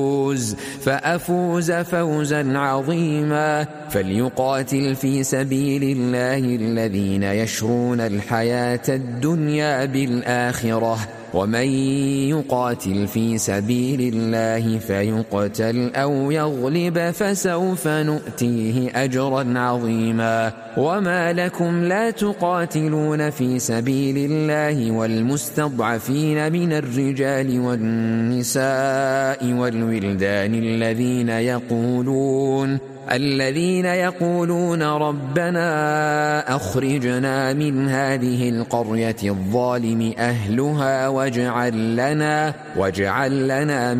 فأفوز فوزا عظيما. فليقاتل في سبيل الله الذين يشرون الحياة الدنيا بالآخرة، ومن يقاتل في سبيل الله فيقتل أو يغلب فسوف نؤتيه أجرا عظيما. وما لكم لا تقاتلون في سبيل الله والمستضعفين من الرجال والنساء والولدان الذين يقولون ربنا أخرجنا من هذه القرية الظالم أهلها واجعل لنا